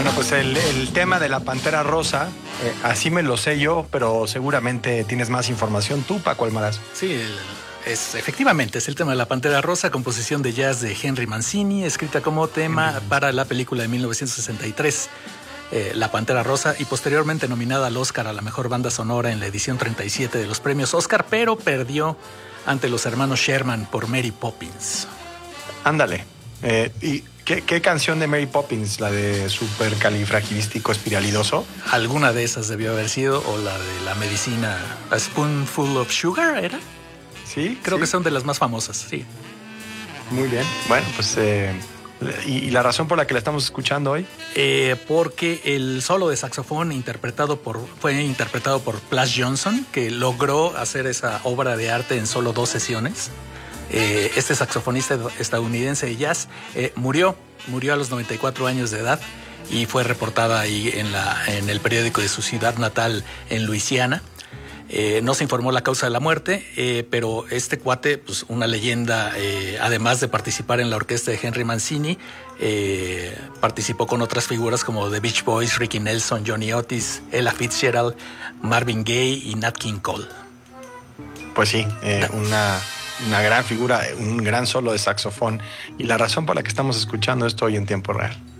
Bueno, pues el tema de la Pantera Rosa, así me lo sé yo, pero seguramente tienes más información tú, Paco Almaraz. Sí, efectivamente, es el tema de la Pantera Rosa, composición de jazz de Henry Mancini, escrita como tema para la película de 1963, La Pantera Rosa, y posteriormente nominada al Oscar a la mejor banda sonora en la edición 37 de los premios Oscar, pero perdió ante los hermanos Sherman por Mary Poppins. Ándale. ¿Y qué canción de Mary Poppins? ¿La de Supercalifragilístico-Espiralidoso? Alguna de esas debió haber sido, o la de la medicina A Spoonful of Sugar, ¿era? Sí, Creo sí. que son de las más famosas, sí. Muy bien. Bueno, pues ¿y la razón por la que la estamos escuchando hoy? Porque el solo de saxofón fue interpretado por Plas Johnson, que logró hacer esa obra de arte en solo 2 sesiones. Este saxofonista estadounidense de jazz murió a los 94 años de edad y fue reportada ahí en el periódico de su ciudad natal en Luisiana. No se informó la causa de la muerte, pero este cuate, pues una leyenda, además de participar en la orquesta de Henry Mancini, participó con otras figuras como The Beach Boys, Ricky Nelson, Johnny Otis, Ella Fitzgerald, Marvin Gaye y Nat King Cole. Pues sí, una gran figura, un gran solo de saxofón, y la razón por la que estamos escuchando esto hoy en tiempo real.